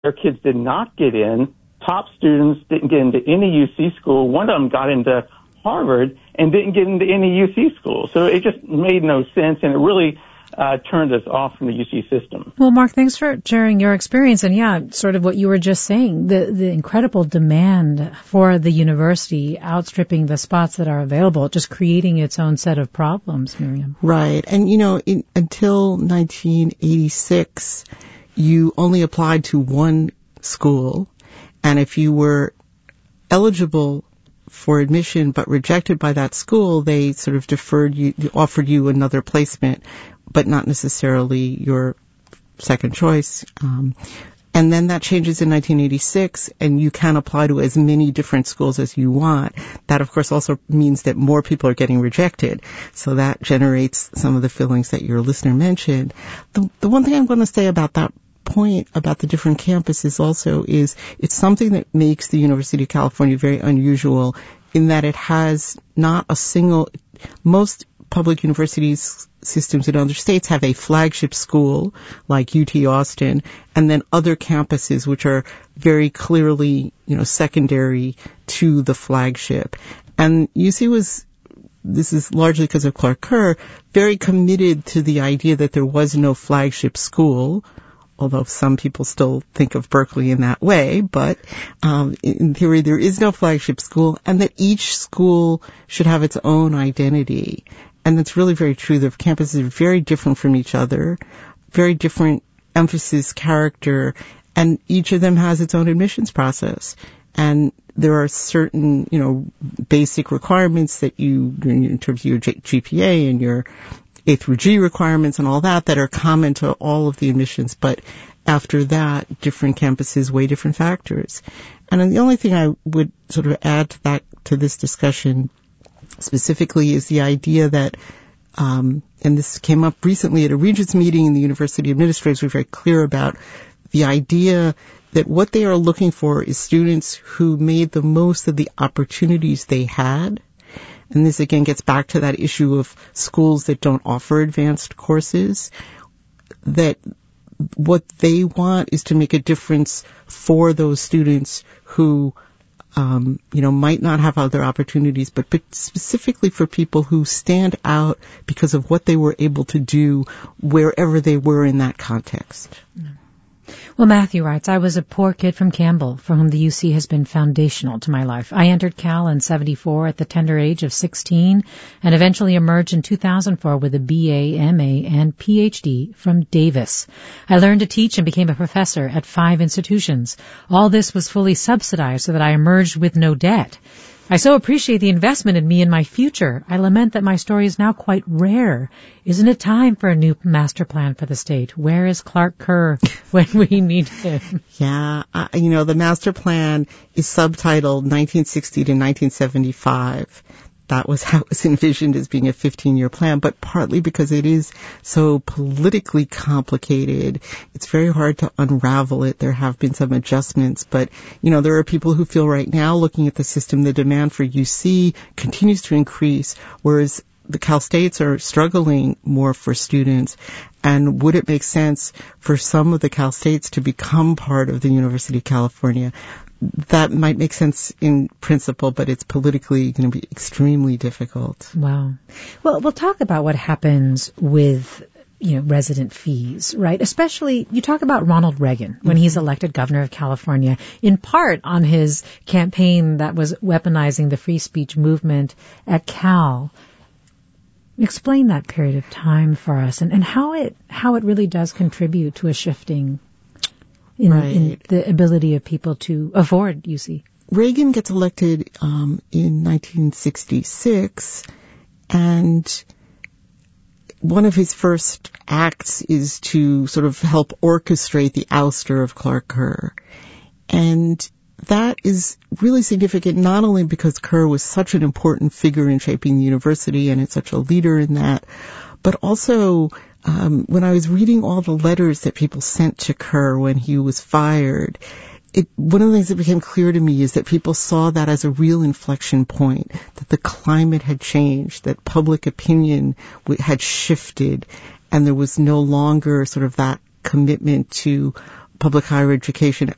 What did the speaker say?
their kids did not get in. Top students didn't get into any UC school. One of them got into Harvard and didn't get into any UC school. So it just made no sense, and it really turned us off from the UC system. Well, Mark, thanks for sharing your experience. And yeah, sort of what you were just saying, the incredible demand for the university outstripping the spots that are available, just creating its own set of problems, Miriam. Right. And, until 1986, you only applied to one school. And if you were eligible for admission but rejected by that school, they sort of offered you another placement, but not necessarily your second choice. And then that changes in 1986, and you can apply to as many different schools as you want. That, of course, also means that more people are getting rejected. So that generates some of the feelings that your listener mentioned. The one thing I'm going to say about that point about the different campuses also is it's something that makes the University of California very unusual in that it has not a single, most public universities systems in other states have a flagship school like UT Austin and then other campuses which are very clearly, secondary to the flagship. And UC was, this is largely because of Clark Kerr, very committed to the idea that there was no flagship school, although some people still think of Berkeley in that way, but in theory there is no flagship school, and that each school should have its own identity. And that's really very true. The campuses are very different from each other, very different emphasis, character, and each of them has its own admissions process. And there are certain, basic requirements that in terms of your GPA and your A through G requirements and all that are common to all of the admissions, but after that, different campuses weigh different factors. And then the only thing I would sort of add to this discussion specifically is the idea that, and this came up recently at a Regents meeting, and the university administrators were very clear about the idea that what they are looking for is students who made the most of the opportunities they had. And this again gets back to that issue of schools that don't offer advanced courses, that what they want is to make a difference for those students who, might not have other opportunities, but specifically for people who stand out because of what they were able to do wherever they were in that context. Well, Matthew writes, I was a poor kid from Campbell for whom the UC has been foundational to my life. I entered Cal in 74 at the tender age of 16 and eventually emerged in 2004 with a BA, MA, and PhD from Davis. I learned to teach and became a professor at 5 institutions. All this was fully subsidized so that I emerged with no debt. I so appreciate the investment in me and my future. I lament that my story is now quite rare. Isn't it time for a new master plan for the state? Where is Clark Kerr when we need him? Yeah, the master plan is subtitled 1960 to 1975. That was how it was envisioned as being a 15-year plan, but partly because it is so politically complicated, it's very hard to unravel it. There have been some adjustments, but, there are people who feel right now, looking at the system, the demand for UC continues to increase, whereas the Cal States are struggling more for students. And would it make sense for some of the Cal States to become part of the University of California? That might make sense in principle, but it's politically going to be extremely difficult. Wow. Well, we'll talk about what happens with, resident fees, right? Especially, you talk about Ronald Reagan when he's elected governor of California, in part on his campaign that was weaponizing the free speech movement at Cal. Explain that period of time for us and how it really does contribute to a shifting in the ability of people to afford UC. Reagan gets elected in 1966, and one of his first acts is to sort of help orchestrate the ouster of Clark Kerr. And that is really significant, not only because Kerr was such an important figure in shaping the university and is such a leader in that, but also when I was reading all the letters that people sent to Kerr when he was fired, one of the things that became clear to me is that people saw that as a real inflection point, that the climate had changed, that public opinion had shifted, and there was no longer sort of that commitment to public higher education